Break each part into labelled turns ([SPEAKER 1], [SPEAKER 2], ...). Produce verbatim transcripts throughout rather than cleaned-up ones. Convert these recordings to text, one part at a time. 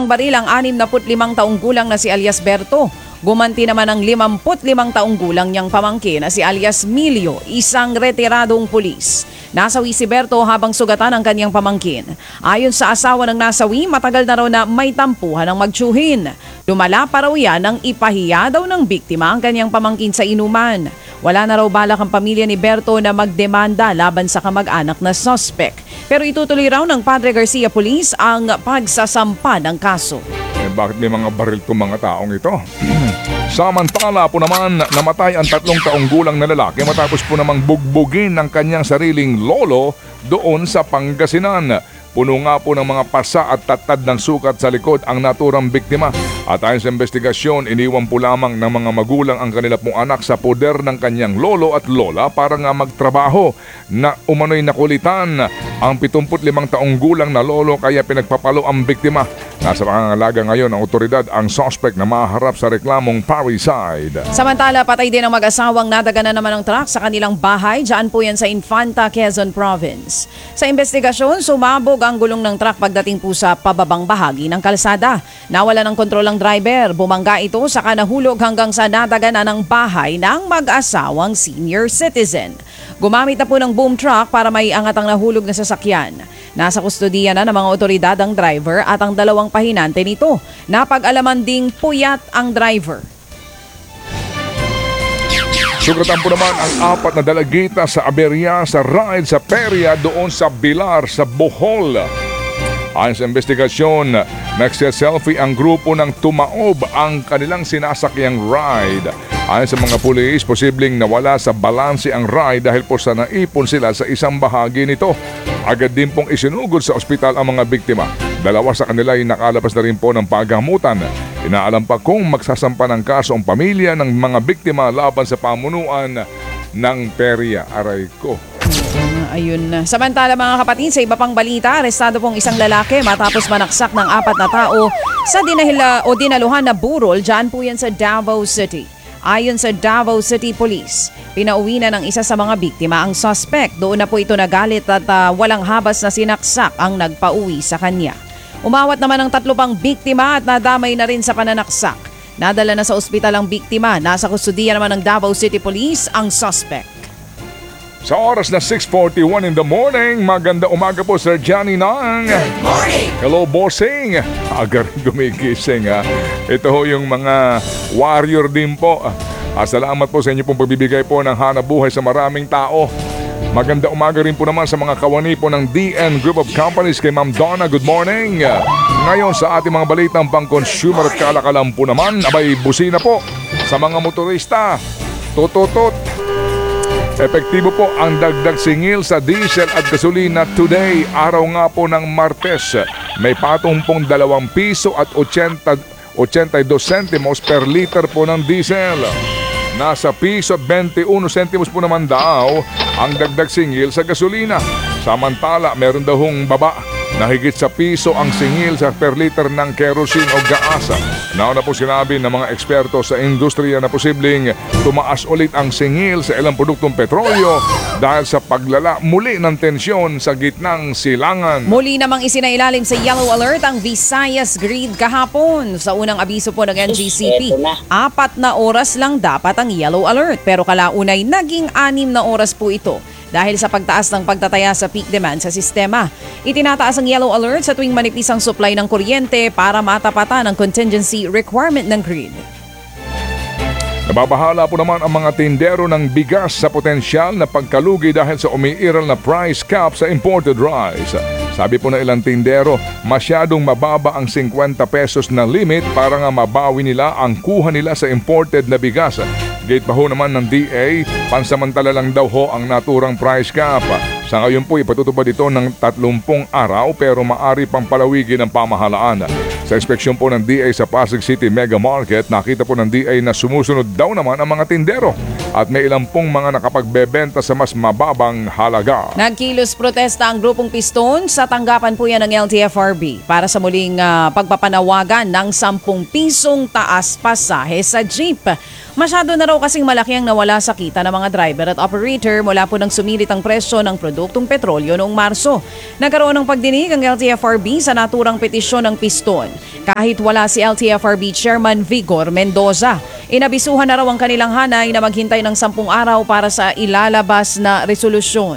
[SPEAKER 1] ang baril ang anim na limang taong gulang na si alias Berto. Gumanti naman ang limampu't limang taong gulang niyang pamangkin na si alias Milio, isang retiradong pulis. Nasawi si Berto habang sugatan ang kanyang pamangkin. Ayon sa asawa ng nasawi, matagal na raw na may tampuhan ng magtsuhin. Lumala pa raw yan nang ipahiya daw ng biktima ang kanyang pamangkin sa inuman. Wala na raw balak ang pamilya ni Berto na magdemanda laban sa kamag-anak na suspect. Pero itutuloy raw ng Padre Garcia Police ang pagsasampa ng kaso.
[SPEAKER 2] Eh, bakit may mga baril itong mga taong ito? Samantala po naman, namatay ang tatlong taong gulang na lalaki matapos po namang bugbugin ng kanyang sariling lolo doon sa Pangasinan. Puno nga po ng mga pasa at tatad ng sukat sa likod ang naturang biktima. At ayon sa investigasyon, iniwan po lamang ng mga magulang ang kanila pong anak sa poder ng kanyang lolo at lola para nga magtrabaho. Na umano'y nakulitan ang pitungput limang taong gulang na lolo kaya pinagpapalo ang biktima. Nasa pangangalaga ngayon ng otoridad ang suspect na maharap sa reklamong parricide.
[SPEAKER 1] Samantala, patay din ang mag-asawang nadaganan naman ng truck sa kanilang bahay. Diyan po yan sa Infanta, Quezon Province. Sa investigasyon, sumabog ang gulong ng truck pagdating po sa pababang bahagi ng kalsada. Nawala ng kontrol ang driver. Bumangga ito saka nahulog hanggang sa nadaganan ng bahay ng mag-asawang senior citizen. Gumamit na po ng boom truck para maiangat ang nahulog na sasakyan. Nasa kustodiya na ng mga otoridad ang driver at ang dalawang pahinante nito. Napag-alaman ding puyat ang driver.
[SPEAKER 2] Sugatan po naman ang apat na dalagita sa aberya sa ride sa perya doon sa Bilar sa Bohol. Ayon sa investigasyon, nagse-selfie ang grupo ng tumaob ang kanilang sinasakyang ride. Ayon sa mga pulis, posibleng nawala sa balanse ang ride dahil po sa naipon sila sa isang bahagi nito. Agad din pong isinugod sa ospital ang mga biktima. Dalawa sa kanila ay nakalabas na rin po ng paggamutan. Inaalam pa kung magsasampa ng kaso ang pamilya ng mga biktima laban sa pamunuan ng perya. Aray ko.
[SPEAKER 1] Ayun na. Samantala mga kapatid, sa iba pang balita, arestado pong isang lalaki matapos manaksak ng apat na tao sa dinahila o dinaluhan na burol dyan po yan sa Davao City. Ayon sa Davao City Police, pinauwi na ng isa sa mga biktima ang suspect. Doon na po ito nagalit at uh, walang habas na sinaksak ang nagpauwi sa kanya. Umawat naman ang tatlo pang biktima at nadamay na rin sa pananaksak. Nadala na sa ospital ang biktima. Nasa kustudiya naman ng Davao City Police ang suspect.
[SPEAKER 2] Sa oras na six forty-one in the morning, maganda umaga po Sir Johnny Nang.
[SPEAKER 3] Good morning!
[SPEAKER 2] Hello bossing! Aga rin gumigising ha. Ito ho yung mga warrior din po. Ah, salamat po sa inyo pong pagbibigay po ng hanabuhay sa maraming tao. Maganda umaga rin po naman sa mga kawani po ng D N Group of Companies kay Ma'am Donna. Good morning! Ngayon sa ating mga balitang pang-consumer at kalakalan po naman, abay busina po sa mga motorista. Tututot! Epektibo po ang dagdag singil sa diesel at gasolina today, araw nga po ng Martes. May patong pong dalawang piso at eighty-two centimos per liter po ng diesel. Nasa piso at twenty-one centimos po naman daw ang dagdag singil sa gasolina. Samantala, meron daw hong baba na higit sa piso ang singil sa per liter ng kerosene o gaasa. Nauna po sinabi ng mga eksperto sa industriya na posibleng tumaas ulit ang singil sa ilang produktong petrolyo dahil sa paglala muli ng tensyon sa gitnang silangan.
[SPEAKER 1] Muli namang isinailalim sa yellow alert ang Visayas Grid kahapon. Sa unang abiso po ng N G C P, apat na oras lang dapat ang yellow alert pero kalaunay naging anim na oras po ito. Dahil sa pagtaas ng pagtataya sa peak demand sa sistema. Itinataas ang yellow alert sa tuwing manipis ang supply ng kuryente para matapatan ang contingency requirement ng grid.
[SPEAKER 2] Nababahala po naman ang mga tindero ng bigas sa potensyal na pagkalugi dahil sa umiiral na price cap sa imported rice. Sabi po ng ilang tindero, masyadong mababa ang fifty pesos na limit para nga mabawi nila ang kuha nila sa imported na bigas. Gate pa ho naman ng D A, pansamantala lang daw ho ang naturang price cap. Sa ngayon po ipatutupad ito ng tatlumpung araw pero maari pang palawigin ng pamahalaan. Sa inspeksyon po ng D A sa Pasig City Mega Market, nakita po ng D A na sumusunod daw naman ang mga tindero. at may ilang pong mga nakapagbebenta sa mas mababang halaga.
[SPEAKER 1] Nagkilos protesta ang grupong Piston sa tanggapan po yan ng L T F R B para sa muling ah, pagpapanawagan ng sampung pisong taas pasahe sa jeep. Masyado na raw kasing malaki ang nawala sa kita ng mga driver at operator mula po nang sumilit ang presyo ng produktong petrolyo noong Marso. Nagkaroon ng pagdinig ang L T F R B sa naturang petisyon ng Piston. Kahit wala si L T F R B Chairman Vigor Mendoza, inabisuhan na raw ang kanilang hanay na maghintay ng sampung araw para sa ilalabas na resolusyon.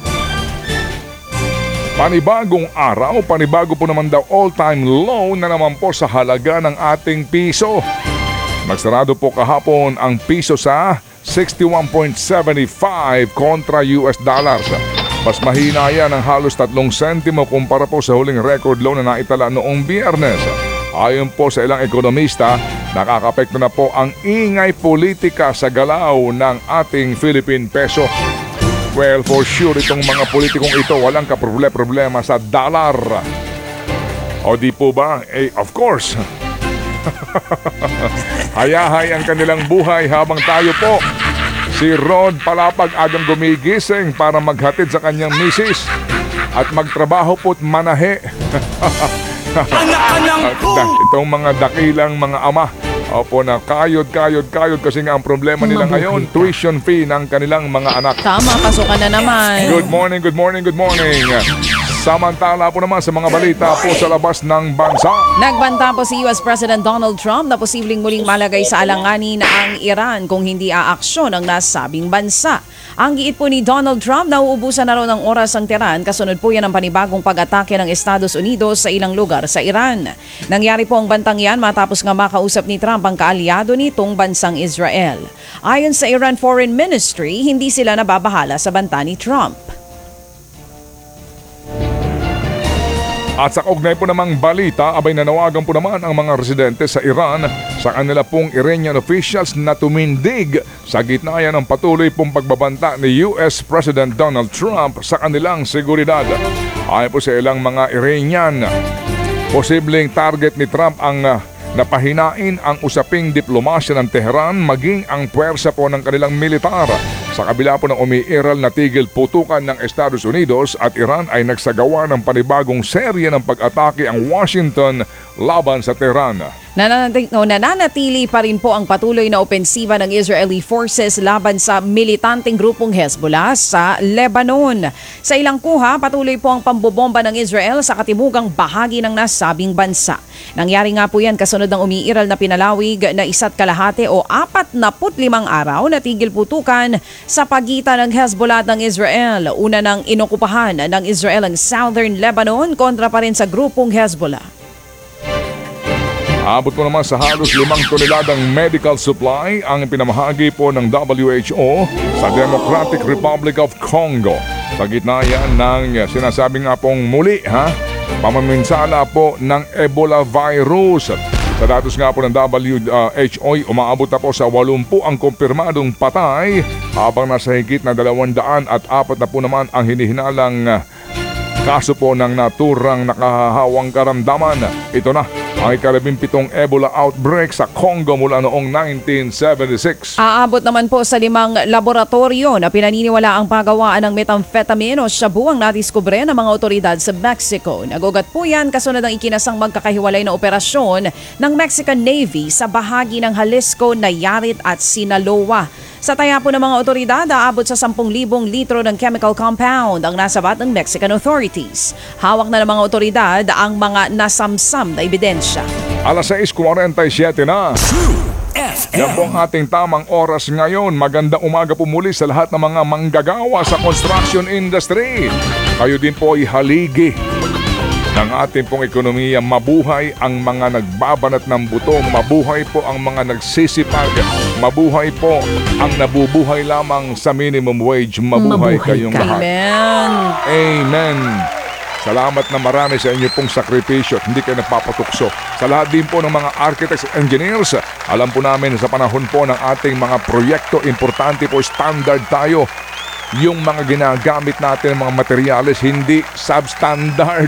[SPEAKER 2] Panibagong araw, panibago po naman daw all-time low na naman po sa halaga ng ating piso. Nagsarado po kahapon ang piso sa sixty-one point seven five kontra U S dollars. Mas mahina yan ng halos tatlong sentimo kumpara po sa huling record low na naitala noong Biyernes. Ayon po sa ilang ekonomista, nakakapekto na po ang ingay politika sa galaw ng ating Philippine peso. Well, for sure itong mga politikong ito walang kaproblema sa dollar. O di po ba? Eh, of course. Hayahay ang kanilang buhay habang tayo po. Si Rod Palapag agang gumigising para maghatid sa kanyang misis at magtrabaho po't manahe. Itong mga dakilang mga ama, opo, na kayod, kayod, kayod kasi nga ang problema nila ngayon, tuition fee ng kanilang mga anak.
[SPEAKER 1] Tama, pasukan na naman.
[SPEAKER 2] Good morning, good morning, good morning. Samantala po naman sa mga balita po sa labas ng bansa.
[SPEAKER 1] Nagbanta po si U S President Donald Trump na posibleng muling malagay sa alanganin ang Iran kung hindi aaksyon ang nasabing bansa. Ang giit po ni Donald Trump, nauubusan na raw ng oras ang Tehran kasunod po yan ang panibagong pag-atake ng Estados Unidos sa ilang lugar sa Iran. Nangyari po ang bantang yan matapos nga makausap ni Trump ang kaalyado nitong bansang Israel. Ayon sa Iran Foreign Ministry, hindi sila nababahala sa banta ni Trump.
[SPEAKER 2] At sa kaugnay po namang balita, abay nanawagan po naman ang mga residente sa Iran sa kanila pong Iranian officials na tumindig sa gitna yan ng patuloy pong pagbabanta ni U S President Donald Trump sa kanilang seguridad. Ayon po sa ilang mga Iranian, posibleng target ni Trump ang uh, napahinain ang usaping diplomasya ng Tehran maging ang puwersa po ng kanilang militar. Sa kabila po ng umiiral na tigil putukan ng Estados Unidos at Iran ay nagsagawa ng panibagong serye ng pag-atake ang Washington laban sa Tehran.
[SPEAKER 1] Nananatili, no, nananatili pa rin po ang patuloy na opensiba ng Israeli forces laban sa militanteng grupong Hezbollah sa Lebanon. Sa ilang kuha, patuloy po ang pambobomba ng Israel sa katimugang bahagi ng nasabing bansa. Nangyari nga po yan kasunod ng umiiral na pinalawig na isa't kalahati o apat na put limang araw na tigil putukan sa pagitan ng Hezbollah at ng Israel. Una nang inokupahan ng Israel ang Southern Lebanon kontra pa rin sa grupong Hezbollah.
[SPEAKER 2] Abot po naman sa halos limang toneladang medical supply ang pinamahagi po ng W H O sa Democratic Republic of Congo. Sa gitna yan ng sinasabing nga pong muli ha, pamaminsala po ng Ebola virus. Sa datos nga po ng W H O, umaabot na po sa walumpu ang kumpirmadong patay habang nasa higit na dalawang daan at apat na po naman ang hinihinalang kaso po ng naturang nakahahawang karamdaman. Ito na ang ikalabing pitong Ebola outbreak sa Congo mula noong nineteen seventy-six.
[SPEAKER 1] Aabot naman po sa limang laboratorio na pinaniniwala ang pagawaan ng methamphetamine o shabu ang nadiskubre ng mga otoridad sa Mexico. Nagugat po yan kasunod ng ikinasang magkakahiwalay na operasyon ng Mexican Navy sa bahagi ng Jalisco, Nayarit at Sinaloa. Sa taya po ng mga otoridad, aabot sa ten thousand litro ng chemical compound ang nasabat ng Mexican authorities. Hawak na ng mga otoridad ang mga nasamsam na ebidensya.
[SPEAKER 2] alas sais forty-seven na. Yan po ang ating tamang oras ngayon. Magandang umaga po muli sa lahat ng mga manggagawa sa construction industry. Kayo din po ay haligi ng ating pong ekonomiya. Mabuhay ang mga nagbabanat ng buto. Mabuhay po ang mga nagsisipag. Mabuhay po ang nabubuhay lamang sa minimum wage. Mabuhay, Mabuhay kayong ka. lahat.
[SPEAKER 1] Amen.
[SPEAKER 2] Amen. Salamat na marami sa inyo pong sakripisyo at hindi kayo napapatukso. Sa lahat din po ng mga architects and engineers, alam po namin sa panahon po ng ating mga proyekto, importante po standard tayo. Yung mga ginagamit natin ng mga materyales, hindi substandard.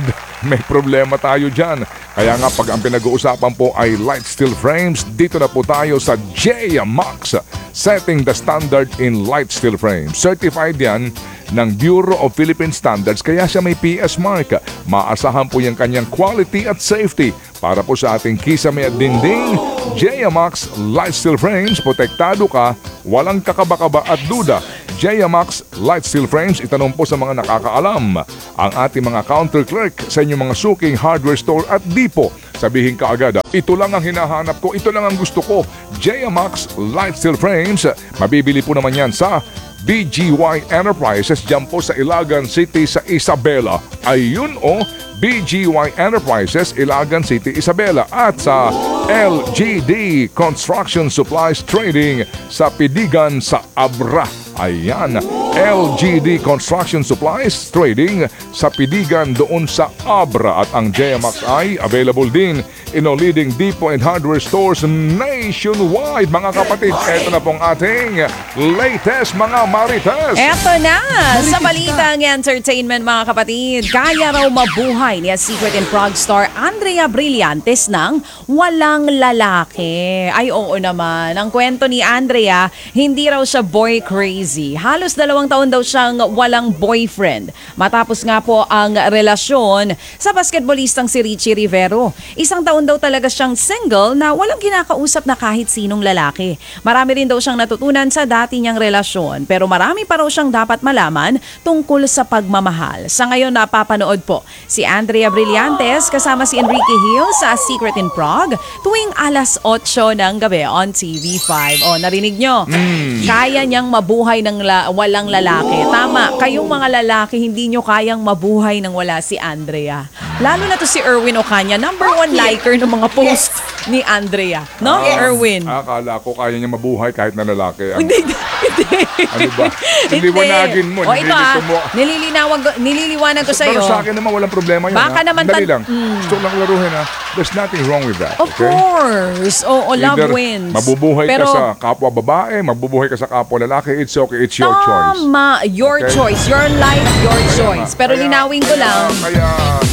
[SPEAKER 2] may problema tayo dyan. Kaya nga pag ang pinag-uusapan po ay light steel frames, dito na po tayo sa J M A X, setting the standard in light steel frames. Certified yan ng Bureau of Philippine Standards, kaya siya may P S mark. Maasahan po yung kanyang quality at safety para po sa ating kisame at dingding. J M A X Light Steel Frames, protektado ka, walang kakaba-kaba at duda. J M A X Light Steel Frames, itanong po sa mga nakakaalam. Ang ating mga counter clerk sa inyong mga suking hardware store at dipo. Sabihin ka agad, ito lang ang hinahanap ko, ito lang ang gusto ko. J M A X Light Steel Frames, mabibili po naman yan sa B G Y Enterprises dyan po sa Ilagan City sa Isabela. Ayun o, B G Y Enterprises, Ilagan City, Isabela. At sa L G D Construction Supplies Trading sa Pidigan sa Abra. Ayan, L G D Construction Supplies Trading sa Pidigan doon sa Abra. At ang J M A X ay available din in all leading depot and hardware stores nationwide. Mga kapatid, eto na pong ating latest mga marites.
[SPEAKER 1] Eto na, sa balitang entertainment mga kapatid, kaya raw mabuhay ni Secret and Frog star Andrea Brillantes ng walang lalaki. Ay oo naman, ang kwento ni Andrea, hindi raw siya boy crazy. Halos dalawang taon daw siyang walang boyfriend. Matapos nga po ang relasyon sa basketballistang si Richie Rivero. Isang taon daw talaga siyang single na walang kinakausap na kahit sinong lalaki. Marami rin daw siyang natutunan sa dati niyang relasyon, pero marami pa raw siyang dapat malaman tungkol sa pagmamahal. Sa ngayon napapanood po si Andrea Brillantes kasama si Enrique Hill sa Secret in Prague tuwing alas otso ng gabi on T V five. O, narinig nyo? Mm. Kaya niyang mabuhay ng la- walang lalaki. Tama, kayong mga lalaki hindi nyo kayang mabuhay ng wala si Andrea. Lalo na to si Erwin Ocaña, number one liker ng mga post ni Andrea. No,
[SPEAKER 2] Ah,
[SPEAKER 1] Erwin?
[SPEAKER 2] Akala ko kaya niya mabuhay kahit na lalaki. Ang-
[SPEAKER 1] Hindi, hindi.
[SPEAKER 2] Ano ba? Liwanagin mo,
[SPEAKER 1] O ito ah,
[SPEAKER 2] nililito mo.
[SPEAKER 1] nililinawag, nililiwanag ko sa'yo.
[SPEAKER 2] Pero sa akin naman walang problema yun.
[SPEAKER 1] Baka
[SPEAKER 2] ha?
[SPEAKER 1] naman
[SPEAKER 2] Dali
[SPEAKER 1] tan-
[SPEAKER 2] lang. Gusto lang laruhin ha. There's nothing wrong with that.
[SPEAKER 1] Of
[SPEAKER 2] okay?
[SPEAKER 1] course. Oo, love
[SPEAKER 2] Either
[SPEAKER 1] wins.
[SPEAKER 2] mabubuhay
[SPEAKER 1] Pero,
[SPEAKER 2] ka sa kapwa babae, mabubuhay ka sa kapwa lalaki, it's okay, it's your choice.
[SPEAKER 1] Tama, your
[SPEAKER 2] Okay?
[SPEAKER 1] choice. Your life, your
[SPEAKER 2] Kaya
[SPEAKER 1] choice.
[SPEAKER 2] nga,
[SPEAKER 1] Pero
[SPEAKER 2] kaya-
[SPEAKER 1] linawin ko
[SPEAKER 2] kaya-
[SPEAKER 1] lang.
[SPEAKER 2] Kaya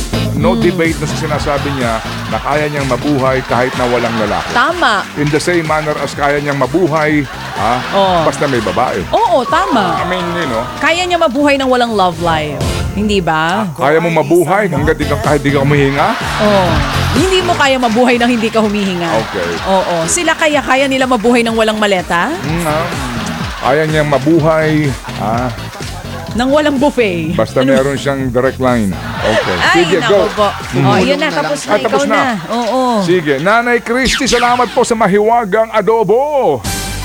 [SPEAKER 2] no debate na sa sinasabi niya na kaya niyang mabuhay kahit na walang lalaki.
[SPEAKER 1] Tama.
[SPEAKER 2] In the same manner as kaya niyang mabuhay, ha,
[SPEAKER 1] Oo.
[SPEAKER 2] basta may babae.
[SPEAKER 1] Oo, tama.
[SPEAKER 2] I mean, you know,
[SPEAKER 1] Kaya niya mabuhay ng walang love life. Hindi ba?
[SPEAKER 2] kaya mo mabuhay hanggang di ka, kahit di ka humihinga.
[SPEAKER 1] Oo. Hindi mo kaya mabuhay nang hindi ka humihinga.
[SPEAKER 2] Okay.
[SPEAKER 1] Oo. Sila kaya-kaya nila mabuhay ng walang maleta?
[SPEAKER 2] Mm, ah, kaya niyang mabuhay, ha,
[SPEAKER 1] Nang walang buffet?
[SPEAKER 2] basta meron siyang direct line. Okay.
[SPEAKER 1] Ay,
[SPEAKER 2] Sige,
[SPEAKER 1] naku
[SPEAKER 2] go.
[SPEAKER 1] po. Oh, yun na, tapos na.
[SPEAKER 2] Ah, tapos
[SPEAKER 1] Ikaw
[SPEAKER 2] na.
[SPEAKER 1] na. Oo.
[SPEAKER 2] Sige, Nanay Christy, salamat po sa mahiwagang adobo.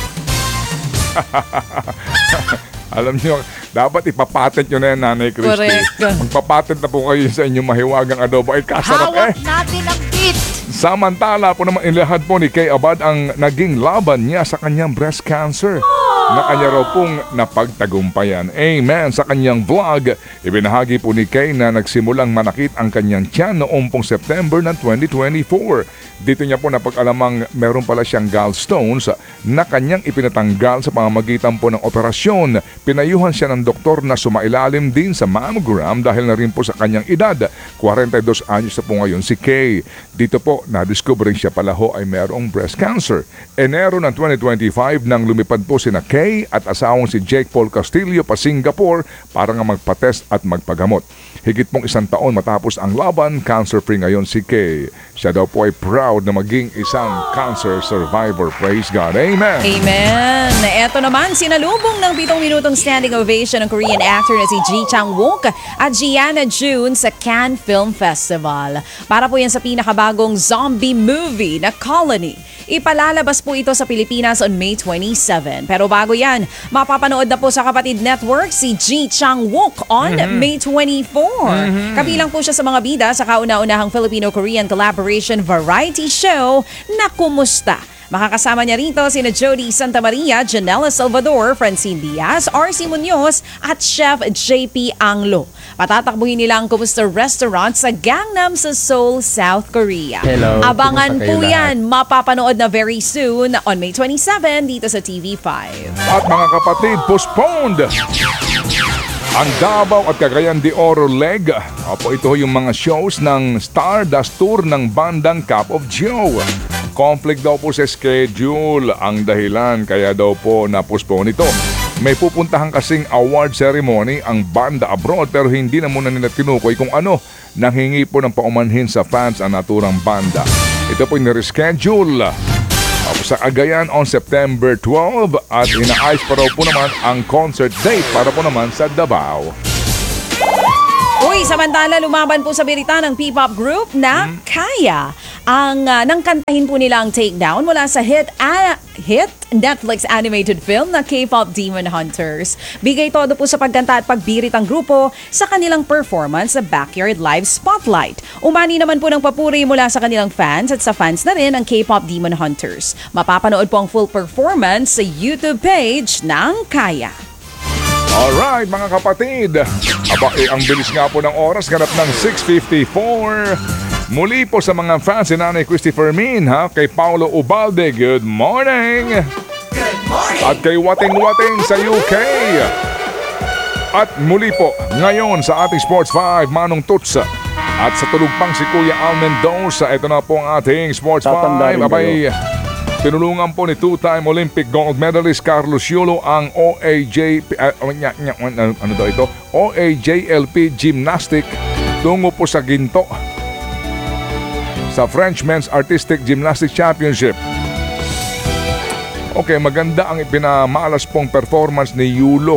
[SPEAKER 2] Alam niyo, dapat ipapatent nyo na yan, Nanay Christy.
[SPEAKER 1] Correct.
[SPEAKER 2] Magpapatent na po kayo sa inyong mahiwagang adobo. Ay, kasarap eh.
[SPEAKER 3] Hawak natin ang beat.
[SPEAKER 2] Samantala po naman ilahad po ni Kay Abad ang naging laban niya sa kanyang breast cancer na kanya raw pong napagtagumpayan. Amen. Sa kanyang vlog, ibinahagi po ni Kay na nagsimulang manakit ang kanyang tiyan noong pong September ng twenty twenty-four. Dito niya po napag-alamang meron pala siyang gallstones na kanyang ipinatanggal sa pamamagitan po ng operasyon. Pinayuhan siya ng doktor na sumailalim din sa mammogram dahil na rin po sa kanyang edad. forty-two anyos na po ngayon si Kay. Dito po, na-discover siya pala ho ay mayroong breast cancer. Enero ng twenty twenty-five nang lumipad po sina Kay at asawang si Jake Paul Castillo pa Singapore para nga magpatest at magpagamot. Higit pong isang taon matapos ang laban, cancer-free ngayon si Kay. Siya daw po ay proud na maging isang cancer survivor. Praise God. Amen.
[SPEAKER 1] Amen. Eto naman, sinalubong ng pitong minutong standing ovation ng Korean actor na si Ji Chang-wook at Gianna June sa Cannes Film Festival. Para po yan sa pinakabagong zombie movie na Colony. Ipalalabas po ito sa Pilipinas on May twenty-seventh. Pero bago yan, mapapanood na po sa Kapatid Network si Ji Chang-wook on May twenty-fourth. Kabilang po siya sa mga bida sa kauna-unahang Filipino-Korean collaboration variety show na Kumusta. Makakasama niya rito sina Jody Santa Maria, Janela Salvador, Francine Diaz, R C Munoz at Chef J P Anglo. Patatakbuhin nila ang Kumusta Restaurant sa Gangnam sa Seoul, South Korea.
[SPEAKER 4] Hello,
[SPEAKER 1] Abangan
[SPEAKER 4] kumusta
[SPEAKER 1] po
[SPEAKER 4] kayo
[SPEAKER 1] yan. Mapapanood na very soon on May twenty-seventh dito sa T V five.
[SPEAKER 2] At mga kapatid, postponed Ang Davao at Cagayan de Oro Leg. Opo, ito yung mga shows ng Stardust Tour ng bandang Cup of Joe. Conflict daw po sa schedule ang dahilan kaya daw po napospone ito. May pupuntahan kasing award ceremony ang banda abroad pero hindi na muna nila tinukoy kung ano nanghingi po ng paumanhin sa fans ang naturang banda. Ito po yung reschedule sa Cagayan on September twelve at inaayos pa raw po naman ang concert date para po naman sa Davao.
[SPEAKER 1] Uy, samantala lumaban po sa birita ng P-pop group na hmm? Kaya. Ang uh, nang kantahin po nila ang Takedown mula sa hit uh, hit Netflix animated film na K-pop Demon Hunters. Bigay todo po sa pagkanta at pagbirit ang grupo sa kanilang performance sa Backyard Live Spotlight. Umani naman po ng papuri mula sa kanilang fans at sa fans na rin ang K-pop Demon Hunters. Mapapanood po ang full performance sa YouTube page ng Kaya.
[SPEAKER 2] Alright mga kapatid, aba eh, ang bilis nga po ng oras, ganap ng six fifty-four. Muli po sa mga fans si Nanay Christy Fermin, ha, kay Paulo Ubalde, good morning!
[SPEAKER 3] Good morning!
[SPEAKER 2] At kay Wating Wating sa U K. At muli po, ngayon sa ating Sports five, Manong Tutsa. At sa tulugpang si Kuya Al Mendoza, ito na po ang ating Sports five. Abay, tinulungan po ni two-time Olympic gold medalist Carlos Yulo ang O A J, uh, ano, ano daw ito? O A J L P Gymnastic tungo po sa ginto sa French Men's Artistic Gymnastics Championship. Okay, maganda ang ipinamalas pong performance ni Yulo.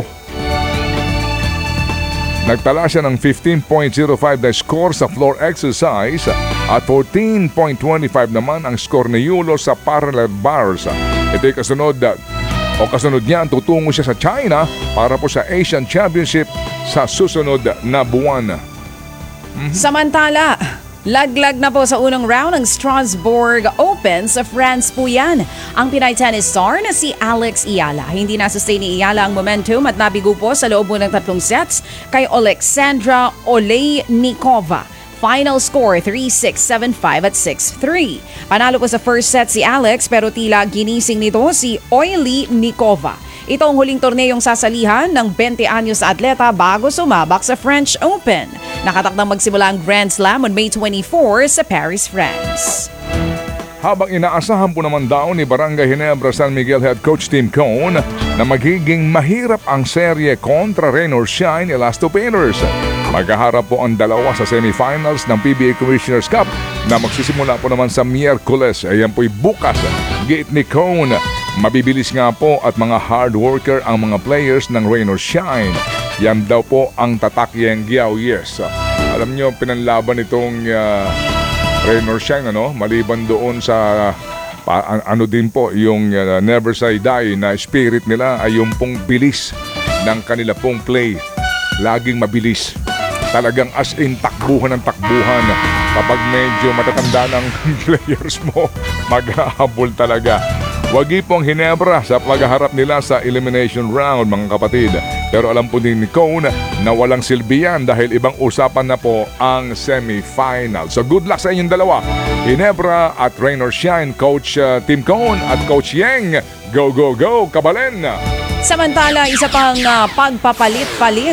[SPEAKER 2] Nagtala siya ng fifteen point oh five na score sa floor exercise at fourteen point two five naman ang score ni Yulo sa parallel bars. Ito'y kasunod o kasunod niya, tutungo siya sa China para po sa Asian Championship sa susunod na buwan.
[SPEAKER 1] Mm-hmm. Samantala, laglag na po sa unang round ng Strasbourg Open sa France po yan. Ang Pinay tennis star na si Alex Iyala. Hindi na-sustain ni Iyala ang momentum at nabigo po sa loob ng tatlong sets kay Alexandra Olejnikova. Final score three six, seven five at six three. Panalo po sa first set si Alex pero tila ginising nito si Olejnikova. Ito ang huling torneyong sasalihan ng twenty anyos na atleta bago sumabak sa French Open. Nakatakdang magsimula ang Grand Slam on May twenty-fourth sa Paris, France.
[SPEAKER 2] Habang inaasahan po naman daw ni Barangay Ginebra San Miguel head coach Tim Cone na magiging mahirap ang serye kontra Rain or Shine Elasto Painters. Maghaharap po ang dalawa sa semifinals ng P B A Commissioner's Cup na magsisimula po naman sa Miyerkules. Ayan po'y bukas. Gate ni Cone. Mabibilis nga po at mga hard worker ang mga players ng Rain or Shine. Yan daw po ang tatak Yengyao, yes. Alam nyo, pinanlaban itong uh, Rain or Shine, ano? Maliban doon sa pa, ano din po, yung uh, Never Say Die na spirit nila ay yung pong bilis ng kanila pong play. Laging mabilis. Talagang as in takbuhan ng takbuhan. Kapag medyo matatanda ng players mo, maghahabol talaga. Wagi pong Ginebra sa pagharap nila sa elimination round, mga kapatid. Pero alam po din ni Cone na walang silbi yan dahil ibang usapan na po ang semifinal. So good luck sa inyong dalawa. Ginebra at Rain or Shine, Coach uh, Tim Cone at Coach Yeng. Go, go, go, Kabalen!
[SPEAKER 1] Samantala, isa pang uh, pagpapalit-palit.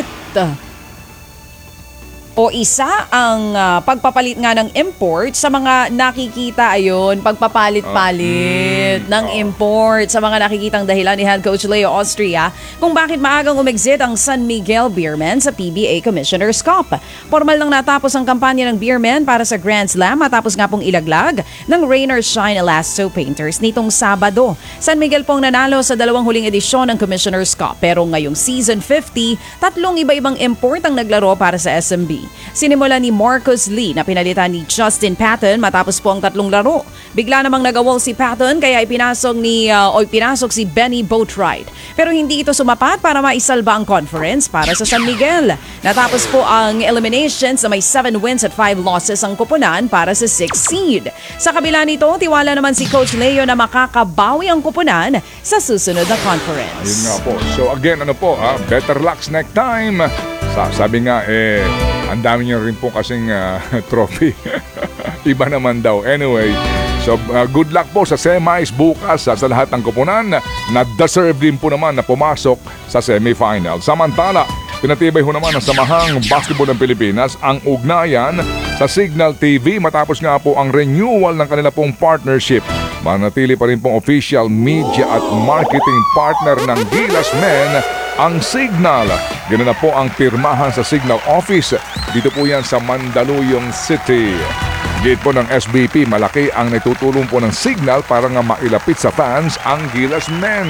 [SPEAKER 1] O isa ang uh, pagpapalit nga ng import sa mga nakikita ayon, pagpapalit-palit uh, mm, ng uh. import sa mga nakikitang dahilan ni Head Coach Leo Austria kung bakit maagang umexit ang San Miguel Beermen sa P B A Commissioner's Cup. Formal nang natapos ang kampanya ng Beermen para sa Grand Slam matapos nga pong ilaglag ng Rain or Shine Elasto Painters nitong Sabado. San Miguel pong nanalo sa dalawang huling edisyon ng Commissioner's Cup pero ngayong Season fifty, tatlong iba-ibang import ang naglaro para sa S M B. Sinimula ni Marcus Lee na pinalitan ni Justin Patton matapos po ang tatlong laro. Bigla namang nagawal si Patton kaya ipinasok ni uh, o ipinasok si Benny Boatwright. Pero hindi ito sumapat para maisalba ang conference para sa San Miguel. Natapos po ang eliminations na may seven wins at five losses ang kupunan para sa sixth seed. Sa kabila nito, tiwala naman si Coach Leo na makakabawi ang kupunan sa susunod na conference.
[SPEAKER 2] Ayun nga po. So again, ano po, ah, better luck next time. Sa, sabi nga, eh, ang dami niyo rin po kasing uh, trophy. Iba naman daw. Anyway, so uh, good luck po sa semis bukas sa, sa lahat ng kupunan na deserve din po naman na pumasok sa semifinal. Samantala, Pinatibay ho naman ng Samahang Basketball ng Pilipinas ang ugnayan sa Signal T V matapos nga po ang renewal ng kanila pong partnership. Manatili pa rin pong official media at marketing partner ng Gilas Men ang Signal. Ganun na po ang pirmahan sa Signal Office. Dito po yan sa Mandaluyong City. Gate po ng S B P, malaki ang natutulong po ng Signal para nga mailapit sa fans ang Gilas Men.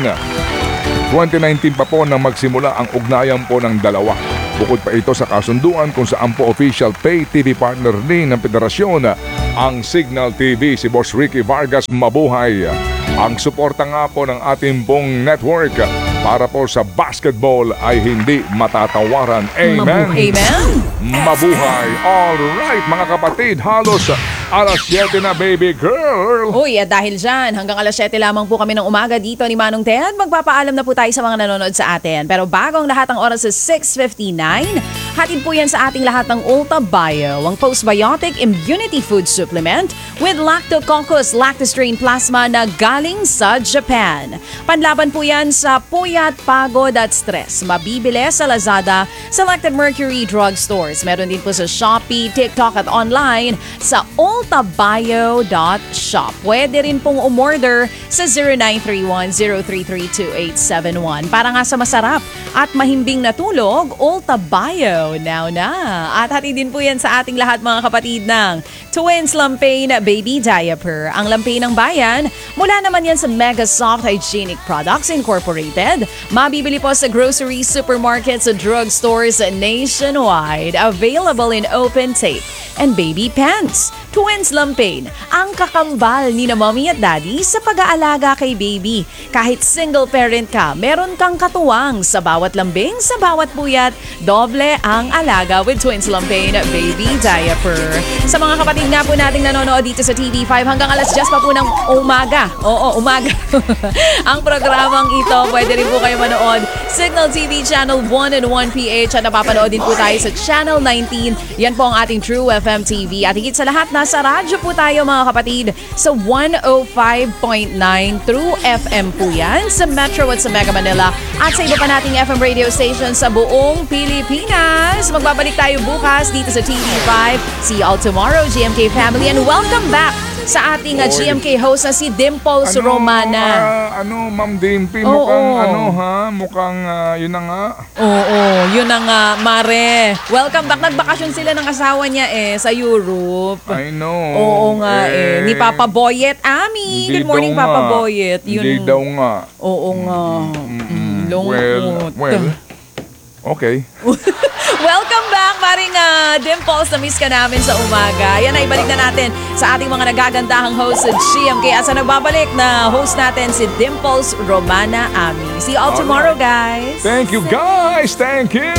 [SPEAKER 2] twenty nineteen pa po nang magsimula ang ugnayan po ng dalawa. Bukod pa ito sa kasunduan kung saan po official pay T V partner din ng federasyon ang Signal T V. Si Boss Ricky Vargas, mabuhay. Ang suporta nga po ng ating pong network para po sa basketball ay hindi matatawaran. Amen.
[SPEAKER 1] Amen.
[SPEAKER 2] Mabuhay. All right, mga kapatid, halos alas siyete na, baby girl.
[SPEAKER 1] Uy, at dahil dyan, hanggang alas siyete lamang po kami ng umaga dito ni Manong Ted. Magpapaalam na po tayo sa mga nanonood sa atin. Pero bago ang lahat ng oras sa six fifty-nine, hatid po yan sa ating lahat ng Ulta Bio, ang postbiotic immunity food supplement with Lactococcus lactostrain plasma na galing sa Japan. Panlaban po yan sa puyat, pagod at stress. Mabibili sa Lazada, selected Mercury drugstores. Meron din po sa Shopee, TikTok at online sa ultabio dot shop. Pwede rin pong umorder sa zero nine three one, zero three three, two eight seven one. Para nga sa masarap at mahimbing na tulog, Ulta Bio now na. At hatid din po yan sa ating lahat mga kapatid ng Twins Lampain Baby Diaper. Ang Lampain ng Bayan, mula naman yan sa Mega Soft Hygienic Products Incorporated. Mabibili po sa groceries, supermarkets, at drugstores nationwide. Available in open tape and baby pants. Twins Lampain, ang kakambal ni na mommy at daddy sa pag-aalaga kay baby. Kahit single parent ka, meron kang katuwang sa bawat lambing, sa bawat puyat. Doble ang alaga with Twins Lampain Baby Diaper. Sa mga kapatid nga po nating nanonood dito sa T V five hanggang alas diyes pa po ng umaga. Oo, umaga. Ang programang ito, pwede rin po kayo manood. Signal T V Channel one and one P H at napapanood din po tayo sa Channel nineteen. Yan po ang ating True F M T V. At higit sa lahat, nasa radyo po tayo mga kapatid sa one oh five point nine True F M po yan sa Metro at sa Mega Manila at sa iba pa nating F M radio station sa buong Pilipinas. Magbabalik tayo bukas dito sa T V five. See you all tomorrow, G M K family, and welcome back sa ating uh, G M K host na si Dimples
[SPEAKER 2] Ano,
[SPEAKER 1] Romana.
[SPEAKER 2] ah, ano, Ma'am Dimpy,
[SPEAKER 1] Oo.
[SPEAKER 2] mukhang ano ha, mukhang ah, yun na nga.
[SPEAKER 1] Oo, yun na nga, Mare. Welcome back. Nagbakasyon sila ng asawa niya eh sa Europe.
[SPEAKER 2] I know.
[SPEAKER 1] Oo nga eh. Ni Papa Boyet Ami.
[SPEAKER 2] Hindi
[SPEAKER 1] Good morning,
[SPEAKER 2] daw
[SPEAKER 1] Papa
[SPEAKER 2] nga.
[SPEAKER 1] Boyet. Yun.
[SPEAKER 2] Hindi daw nga.
[SPEAKER 1] Oo nga. Mm, lungkot.
[SPEAKER 2] Well, well, okay.
[SPEAKER 1] Welcome back, Maring uh, Dimples. Na-miss ka namin sa umaga. Yan ay balik na natin sa ating mga nagagandahang host sa G M K. Asa nagbabalik na host natin si Dimples Romana Ami. See you all tomorrow, guys.
[SPEAKER 2] Thank you, guys. Thank you.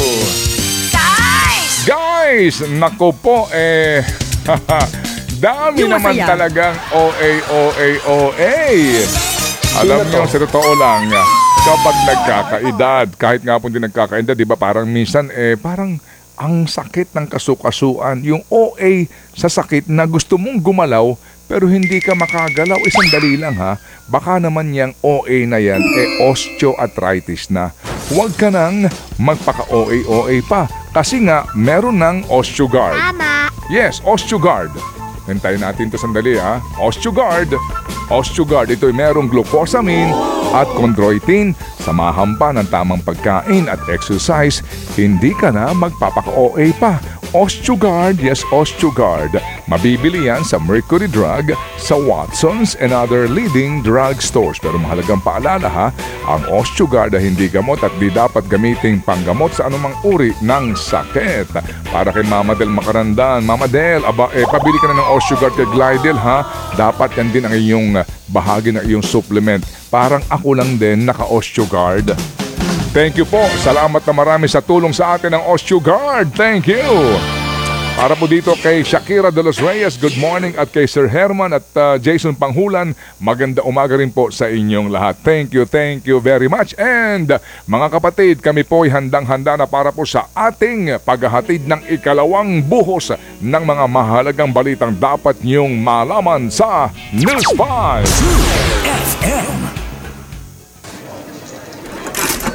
[SPEAKER 1] Guys!
[SPEAKER 2] Guys, nako po eh. Dami
[SPEAKER 1] Yung
[SPEAKER 2] naman
[SPEAKER 1] masaya.
[SPEAKER 2] talagang O A, O A, O A. Alam niyo, sa totoo lang, kapag nagkakaedad, kahit nga po hindi nagkakaedad, di ba parang minsan, eh, parang ang sakit ng kasukasuan, yung O A sa sakit na gusto mong gumalaw, pero hindi ka makagalaw. Isang dali lang ha, baka naman yung O A na yan, eh, osteoarthritis na. Huwag ka nang magpaka-O A, O A pa, kasi nga, meron ng OsteoGuard.
[SPEAKER 3] Tama.
[SPEAKER 2] Yes, OsteoGuard. Hintayin natin ito sandali ha. OsteoGuard. OsteoGuard, ito ay merong glucosamine at chondroitin. Samahan pa ng tamang pagkain at exercise, hindi ka na magpapaka-O A pa. OsteoGuard, yes, OsteoGuard. Mabibili yan sa Mercury Drug, sa Watsons and other leading drug stores. Pero mahalagang paalala ha, ang OsteoGuard ay hindi gamot at di dapat gamiting panggamot sa anumang uri ng sakit. Para kay Mama Del Macarandan, Mama Del, aba, eh, pabili ka na ng OsteoGuard kay Glidel ha. Dapat yan din ang iyong bahagi ng iyong supplement. Parang ako lang din naka-OsteoGuard. Thank you po. Salamat na marami sa tulong sa atin ng OsteoGuard. Thank you. Para po dito kay Shakira de los Reyes, good morning. At kay Sir Herman at uh, Jason Panghulan, maganda umaga rin po sa inyong lahat. Thank you, thank you very much. And mga kapatid, kami po ay handang-handa na para po sa ating paghahatid ng ikalawang buhos ng mga mahalagang balitang dapat niyong malaman sa News five.
[SPEAKER 4] F M.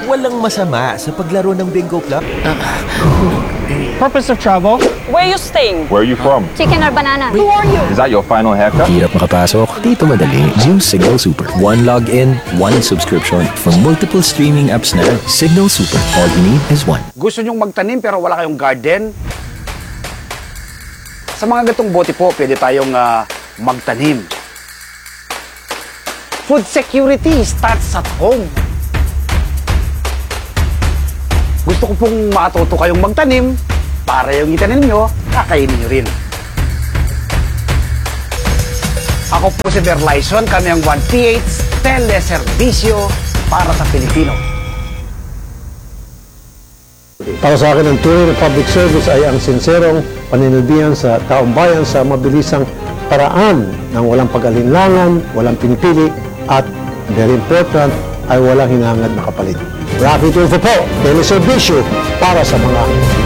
[SPEAKER 3] Walang masama sa paglaro ng Bingo Club.
[SPEAKER 4] Purpose of travel?
[SPEAKER 5] Where you staying?
[SPEAKER 6] Where are you from?
[SPEAKER 7] Chicken or banana?
[SPEAKER 5] Who are you?
[SPEAKER 6] Is that your final haircut?
[SPEAKER 8] Hirap makapasok, dito madali. Juice Signal Super. One login, one subscription. From multiple streaming apps na, Signal Super. All you need is one.
[SPEAKER 9] Gusto nyong magtanim pero wala kayong garden? Sa mga gatong bote po, pwede tayong ah, magtanim. Food security starts at home. Gusto ko pong matuto kayong magtanim para yung itanim nyo, kakainin nyo rin. Ako po si Verlaison, kami ang one P H Teleservisyo para sa Pilipino.
[SPEAKER 10] Para sa akin, ang tunay na public service ay ang sinserong paninilbihan sa taong bayan sa mabilisang paraan ng walang pag-alinlangan, walang pinipili, at very important, ay walang hinangad na kapalit. Rapid Info po, teleservisyo para sa mga